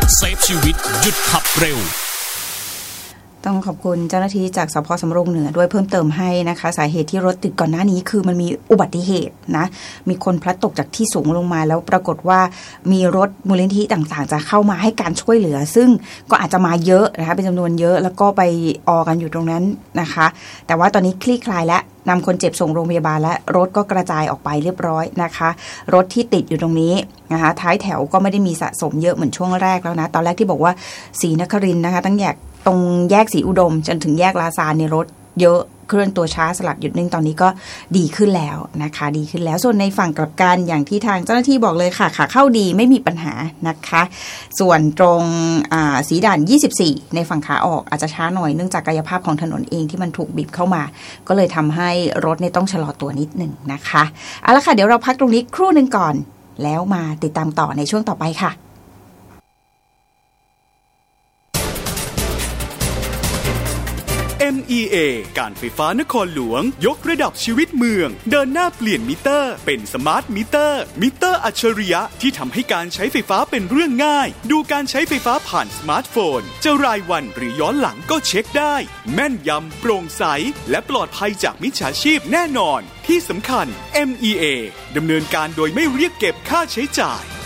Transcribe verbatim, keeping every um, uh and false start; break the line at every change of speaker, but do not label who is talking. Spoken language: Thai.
เซฟชีวิตหยุดขับเร็ว
ต้องขอบคุณเจ้าหน้าที่จากสภ.สำโรงเหนือด้วยเพิ่มเติมให้นะคะสาเหตุที่รถติดก่อนหน้านี้คือมันมีอุบัติเหตุนะมีคนพลัดตกจากที่สูงลงมาแล้วปรากฏว่ามีรถมูลนิธิต่างๆจะเข้ามาให้การช่วยเหลือซึ่งก็อาจจะมาเยอะนะคะเป็นจำนวนเยอะแล้วก็ไปออกันอยู่ตรงนั้นนะคะแต่ว่าตอนนี้คลี่คลายและนำคนเจ็บส่งโรงพยาบาลและรถก็กระจายออกไปเรียบร้อยนะคะรถที่ติดอยู่ตรงนี้นะคะท้ายแถวก็ไม่ได้มีสะสมเยอะเหมือนช่วงแรกแล้วนะตอนแรกที่บอกว่าศรีนครินทร์นะคะตั้งแยกตรงแยกศรีอุดมจนถึงแยกลาซานในรถเยอะเคลื่อนตัวช้าสลับหยุดนิ่งตอนนี้ก็ดีขึ้นแล้วนะคะดีขึ้นแล้วส่วนในฝั่งกลับกันอย่างที่ทางเจ้าหน้าที่บอกเลยค่ะขาเข้าดีไม่มีปัญหานะคะส่วนตรงสีด่านยี่สิบสี่ในฝั่งขาออกอาจจะช้าหน่อยเนื่องจากกายภาพของถนนเองที่มันถูกบีบเข้ามาก็เลยทำให้รถเนี่ยต้องชะลอตัวนิดหนึ่งนะคะเอาละค่ะเดี๋ยวเราพักตรงนี้ครู่นึงก่อนแล้วมาติดตามต่อในช่วงต่อไปค่ะ
เอ็ม อี เอ การไฟฟ้านครหลวงยกระดับชีวิตเมืองเดินหน้าเปลี่ยนมิเตอร์เป็นสมาร์ทมิเตอร์มิเตอร์อัจฉริยะที่ทำให้การใช้ไฟฟ้าเป็นเรื่องง่ายดูการใช้ไฟฟ้าผ่านสมาร์ทโฟนจะรายวันหรือย้อนหลังก็เช็คได้แม่นยำโปร่งใสและปลอดภัยจากมิจฉาชีพแน่นอนที่สำคัญ เอ็ม อี เอ ดำเนินการโดยไม่เรียกเก็บค่าใช้จ่าย